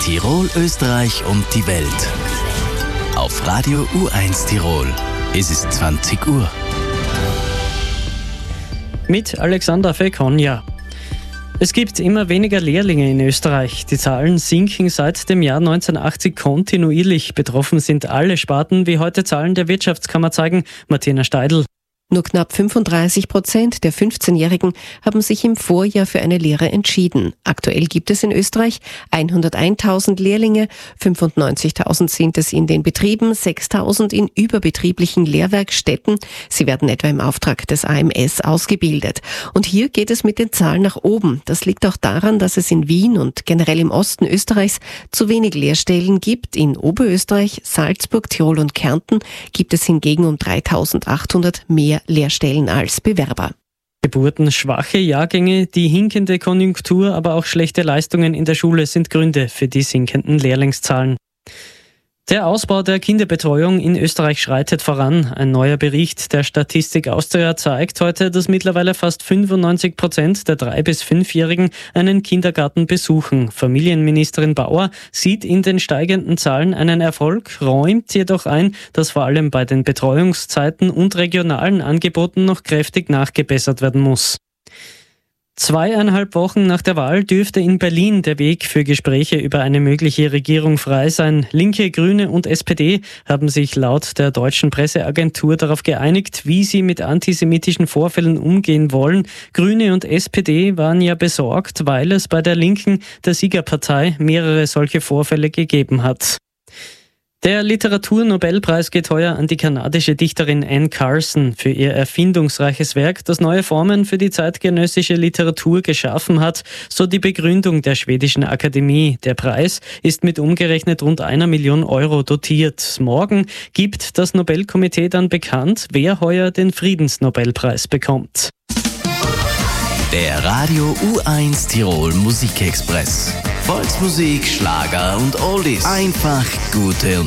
Tirol, Österreich und die Welt. Auf Radio U1 Tirol. Es ist 20 Uhr. Mit Alexander Fekonja. Es gibt immer weniger Lehrlinge in Österreich. Die Zahlen sinken seit dem Jahr 1980 kontinuierlich. Betroffen sind alle Sparten, wie heute Zahlen der Wirtschaftskammer zeigen. Martina Steidl. Nur knapp 35% der 15-Jährigen haben sich im Vorjahr für eine Lehre entschieden. Aktuell gibt es in Österreich 101.000 Lehrlinge, 95.000 sind es in den Betrieben, 6.000 in überbetrieblichen Lehrwerkstätten. Sie werden etwa im Auftrag des AMS ausgebildet. Und hier geht es mit den Zahlen nach oben. Das liegt auch daran, dass es in Wien und generell im Osten Österreichs zu wenig Lehrstellen gibt. In Oberösterreich, Salzburg, Tirol und Kärnten gibt es hingegen um 3.800 mehr Lehrstellen als Bewerber. Geburtenschwache Jahrgänge, die hinkende Konjunktur, aber auch schlechte Leistungen in der Schule sind Gründe für die sinkenden Lehrlingszahlen. Der Ausbau der Kinderbetreuung in Österreich schreitet voran. Ein neuer Bericht der Statistik Austria zeigt heute, dass mittlerweile fast 95% der 3- bis 5-Jährigen einen Kindergarten besuchen. Familienministerin Bauer sieht in den steigenden Zahlen einen Erfolg, räumt jedoch ein, dass vor allem bei den Betreuungszeiten und regionalen Angeboten noch kräftig nachgebessert werden muss. 2,5 Wochen nach der Wahl dürfte in Berlin der Weg für Gespräche über eine mögliche Regierung frei sein. Linke, Grüne und SPD haben sich laut der deutschen Presseagentur darauf geeinigt, wie sie mit antisemitischen Vorfällen umgehen wollen. Grüne und SPD waren ja besorgt, weil es bei der Linken, der Siegerpartei, mehrere solche Vorfälle gegeben hat. Der Literaturnobelpreis geht heuer an die kanadische Dichterin Anne Carson für ihr erfindungsreiches Werk, das neue Formen für die zeitgenössische Literatur geschaffen hat, so die Begründung der schwedischen Akademie. Der Preis ist mit umgerechnet rund 1 Million Euro dotiert. Morgen gibt das Nobelkomitee dann bekannt, wer heuer den Friedensnobelpreis bekommt. Der Radio U1 Tirol Musikexpress. Volksmusik, Schlager und Oldies. Einfach gute und